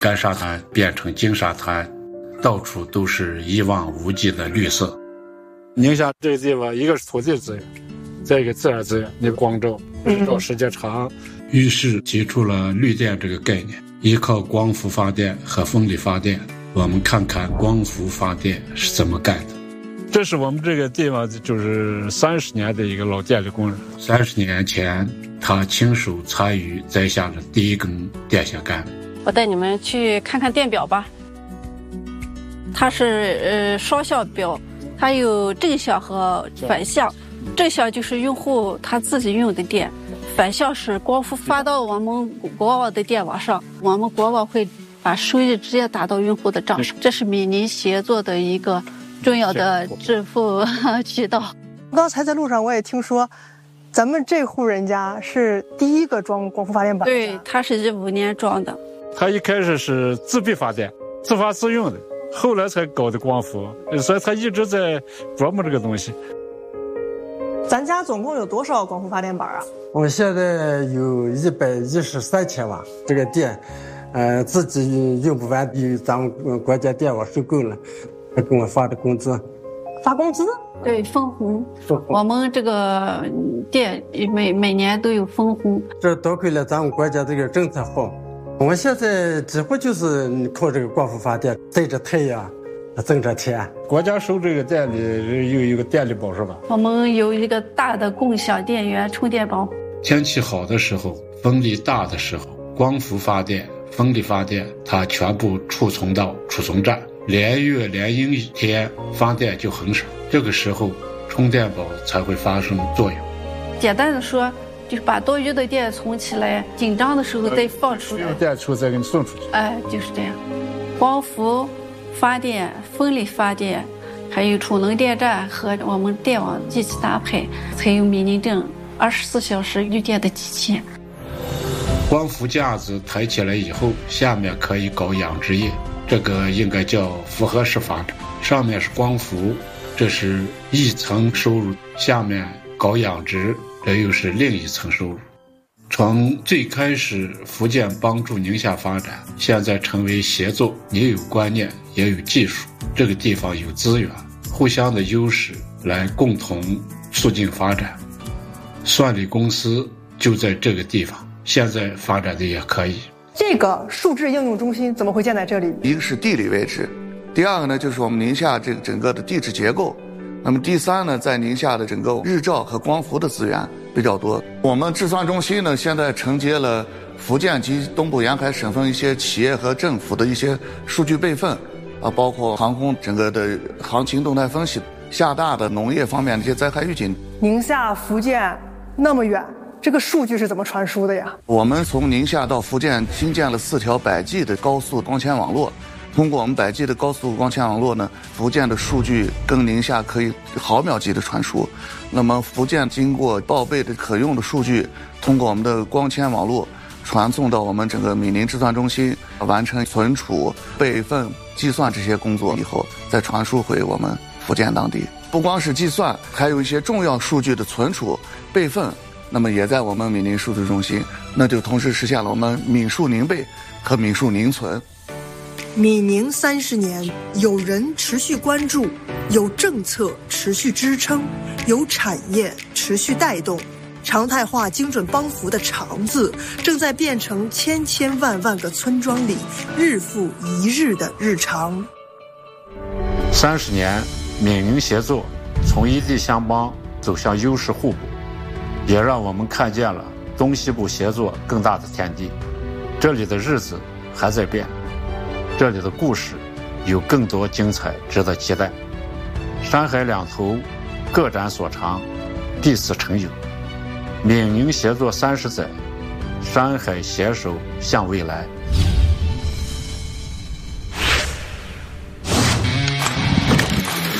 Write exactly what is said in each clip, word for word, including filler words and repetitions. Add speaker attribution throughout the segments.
Speaker 1: 干沙滩变成金沙滩，到处都是一望无际的绿色。
Speaker 2: 宁夏这个地方，一个是土地资源，再一个自然资源，你光照日照时间长，
Speaker 1: 于是提出了绿电这个概念，依靠光伏发电和风力发电。我们看看光伏发电是怎么干的。
Speaker 2: 这是我们这个地方就是三十年的一个老电力工人。
Speaker 1: 三十年前，他亲手参与栽下了第一根电线杆。
Speaker 3: 我带你们去看看电表吧。它是呃双向表，它有正向和反向。正向就是用户他自己用的电，反向是光伏发到我们国网的电网上，我们国网会把收益直接打到用户的账上。这是闽宁协作的一个重要的支付渠道。
Speaker 4: 刚才在路上我也听说，咱们这户人家是第一个装光伏发电板。
Speaker 3: 对，他是一五年装的。
Speaker 2: 他一开始是自闭发电，自发自用的，后来才搞的光伏，所以他一直在琢磨这个东西。
Speaker 4: 咱家总共有多少光伏发电板啊？
Speaker 5: 我现在有一百一十三千瓦，这个电，呃，自己用不完，有咱们国家电网收购了，他给我发的工资。
Speaker 4: 发工资？
Speaker 3: 对，分红。我们这个店每每年都有分红。
Speaker 5: 这多亏了咱们国家这个政策好，我现在几乎就是靠这个光伏发电，晒着太阳。挣着钱，
Speaker 2: 国家收这个电力有一个电力宝是吧？
Speaker 3: 我们有一个大的共享电源充电宝。
Speaker 1: 天气好的时候，风力大的时候，光伏发电、风力发电，它全部储存到储存站，连月连阴一天发电就很少，这个时候充电宝才会发生作用。
Speaker 3: 简单的说，就是把多余的电存起来，紧张的时候再放出来，
Speaker 2: 有电出再给你送出去。
Speaker 3: 哎，就是这样。光伏发电、风力发电，还有储能电站和我们电网机器搭配，才有闽宁镇二十四小时绿电的机器。
Speaker 1: 光伏架子抬起来以后，下面可以搞养殖业，这个应该叫复合式发展。上面是光伏，这是一层收入，下面搞养殖，这又是另一层收入。从最开始福建帮助宁夏发展，现在成为协作，也有观念，也有技术，这个地方有资源，互相的优势来共同促进发展。算力公司就在这个地方，现在发展的也可以。
Speaker 4: 这个数字应用中心怎么会建在这里？
Speaker 6: 一个是地理位置，第二个呢就是我们宁夏这个整个的地质结构，那么第三呢，在宁夏的整个日照和光伏的资源比较多。我们治算中心呢，现在承接了福建及东部沿海省份一些企业和政府的一些数据备份，啊，包括航空整个的行情动态分析，厦大的农业方面的一些灾害预警。
Speaker 4: 宁夏、福建那么远，这个数据是怎么传输的呀？
Speaker 6: 我们从宁夏到福建新建了四条百 G 的高速光纤网络。通过我们百 G 的高速光纤网络呢，福建的数据跟宁夏可以毫秒级的传输。那么福建经过报备的可用的数据，通过我们的光纤网络传送到我们整个闽宁治算中心，完成存储、备份、计算这些工作以后，再传输回我们福建当地。不光是计算，还有一些重要数据的存储、备份，那么也在我们闽宁数据中心，那就同时实现了我们闽数宁备和闽数宁存。
Speaker 7: 闽宁三十年，有人持续关注，有政策持续支撑，有产业持续带动，常态化精准帮扶的常字，正在变成千千万万个村庄里日复一日的日常。
Speaker 2: 三十年，闽宁协作从异地相帮走向优势互补，也让我们看见了东西部协作更大的天地。这里的日子还在变，这里的故事有更多精彩值得期待。山海两头各展所长，彼此成友。闽宁协作三十载，山海携手向未来。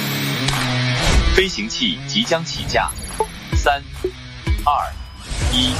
Speaker 8: 飞行器即将起降，三、二、一。